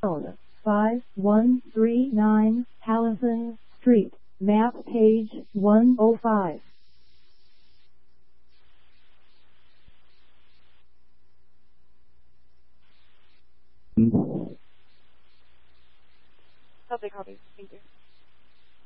5139 Hallison Street, map page 105. Okay, copy. Thank you.